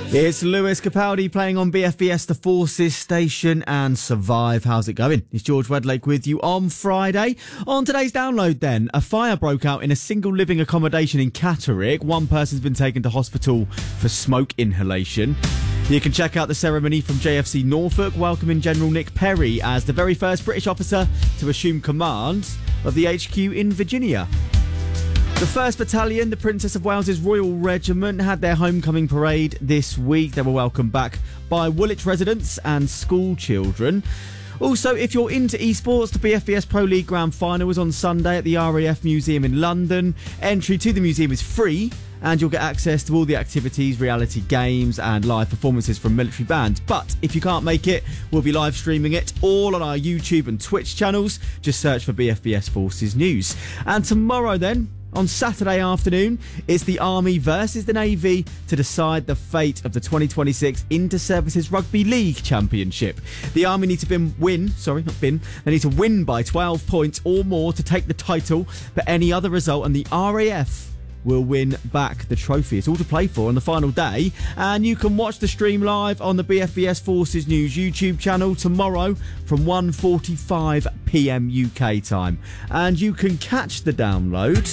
It's Lewis Capaldi playing on BFBS, the Forces station, and Survive. How's it going? It's George Wedlake with you on Friday. On today's download then, a fire broke out in a single living accommodation in Catterick. One person's been taken to hospital for smoke inhalation. You can check out the ceremony from JFC Norfolk, welcoming General Nick Perry as the very first British officer to assume command of the HQ in Virginia. The 1st Battalion, the Princess of Wales's Royal Regiment, had their homecoming parade this week. They were welcomed back by Woolwich residents and school children. Also, if you're into esports, the BFBS Pro League Grand Final was on Sunday at the RAF Museum in London. Entry to the museum is free, and you'll get access to all the activities, reality games, and live performances from military bands. But if you can't make it, we'll be live streaming it all on our YouTube and Twitch channels. Just search for BFBS Forces News. And tomorrow then, on Saturday afternoon, it's the Army versus the Navy to decide the fate of the 2026 Inter-Services Rugby League Championship. The Army need to They need to win by 12 points or more to take the title, but any other result and the RAF will win back the trophy. It's all to play for on the final day, and you can watch the stream live on the BFBS Forces News YouTube channel tomorrow from 1:45pm UK time. And you can catch the download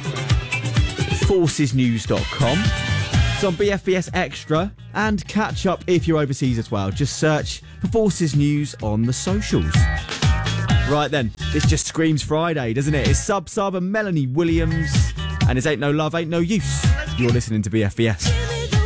forcesnews.com. It's on BFBS Extra, and catch up if you're overseas as well. Just search for Forces News on the socials. Right then, this just screams Friday, doesn't it? It's Sub and Melanie Williams, and it's Ain't No Love, Ain't No Use. You're listening to BFBS.